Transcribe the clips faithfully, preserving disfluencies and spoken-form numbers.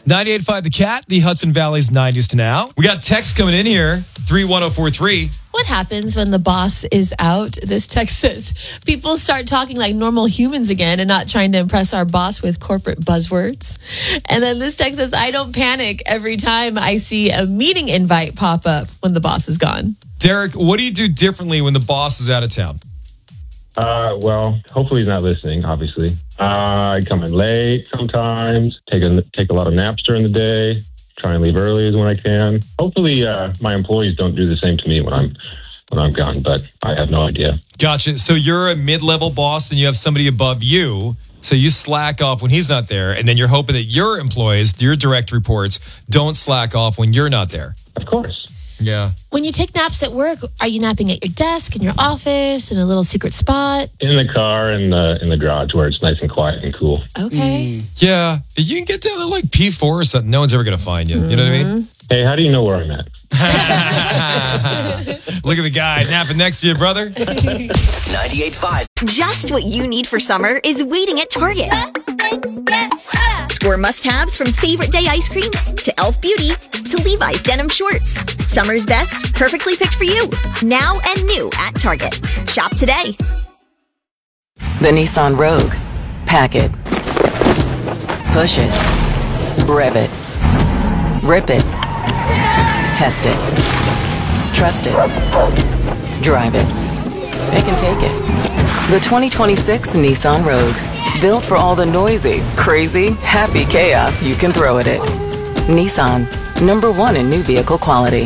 ninety-eight point five The Cat, the Hudson Valley's nineties to now. We got text coming in here, three one oh four three. What happens when the boss is out? This text says, people start talking like normal humans again and not trying to impress our boss with corporate buzzwords. And then this text says, I don't panic every time I see a meeting invite pop up when the boss is gone. Derek, what do you do differently when the boss is out of town? Uh, well, hopefully he's not listening, obviously. Uh, I come in late sometimes, take a, take a lot of naps during the day, try and leave early when I can. Hopefully uh, my employees don't do the same to me when I'm when I'm gone, but I have no idea. Gotcha. So you're a mid-level boss and you have somebody above you, so you slack off when he's not there, and then you're hoping that your employees, your direct reports, don't slack off when you're not there. Of course. Yeah. When you take naps at work, are you napping at your desk, in your office, in a little secret spot? In the car, in the in the garage where it's nice and quiet and cool. Okay. Mm. Yeah. You can get down to like P four or something. No one's ever going to find you. Mm-hmm. You know what I mean? Hey, how do you know where I'm at? Look at the guy napping next to you, brother. ninety-eight point five. Just what you need for summer is waiting at Target. Score must-haves from Favorite Day ice cream to e l f Beauty to Levi's denim shorts. Summer's best, perfectly picked for you. Now and new at Target. Shop today. The Nissan Rogue. Pack it. Push it. Rev it. Rip it. Test it. Trust it. Drive it. It can take it. The twenty twenty-six Nissan Rogue. Built for all the noisy, crazy, happy chaos you can throw at it. Nissan. Number one in new vehicle quality.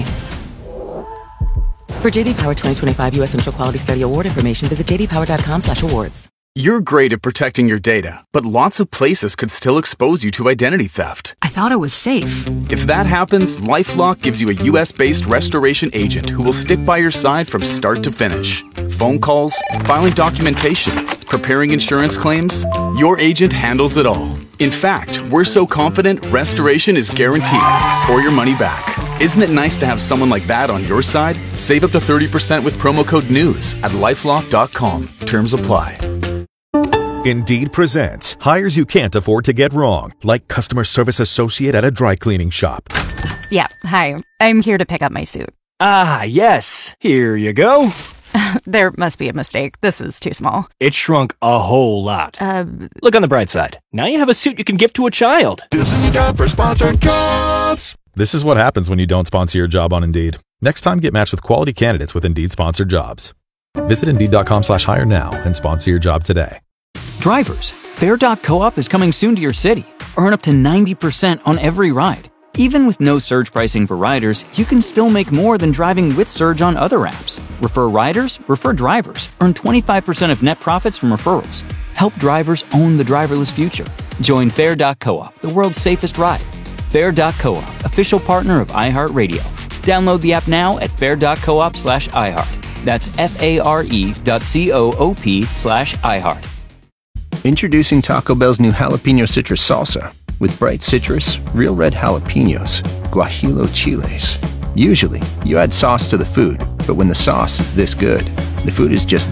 For J D Power twenty twenty-five U S Initial Quality Study Award information, visit j d power dot com slash awards. You're great at protecting your data, but lots of places could still expose you to identity theft. I thought it was safe. If that happens, LifeLock gives you a U S-based restoration agent who will stick by your side from start to finish. Phone calls, filing documentation, preparing insurance claims, your agent handles it all. In fact, we're so confident restoration is guaranteed or your money back. Isn't it nice to have someone like that on your side? Save up to thirty percent with promo code NEWS at lifelock dot com. Terms apply. Indeed presents hires you can't afford to get wrong, like customer service associate at a dry cleaning shop. Yeah, hi. I'm here to pick up my suit. Ah, yes. Here you go. There must be a mistake. This is too small. It shrunk a whole lot. Uh, Look on the bright side. Now you have a suit you can gift to a child. This is the time for sponsored jobs. This is what happens when you don't sponsor your job on Indeed. Next time, get matched with quality candidates with Indeed sponsored jobs. Visit Indeed.com slash hire now and sponsor your job today. Drivers, Fare dot co-op is coming soon to your city. Earn up to ninety percent on every ride. Even with no surge pricing for riders, you can still make more than driving with Surge on other apps. Refer riders, refer drivers. Earn twenty-five percent of net profits from referrals. Help drivers own the driverless future. Join Fare dot co-op, the world's safest ride. Fare dot co-op, official partner of iHeartRadio. Download the app now at fare.coop slash iHeart. That's F-A-R-E dot C-O-O-P slash iHeart. Introducing Taco Bell's new jalapeno citrus salsa. With bright citrus, real red jalapenos, guajillo chiles. Usually, you add sauce to the food, but when the sauce is this good, the food is just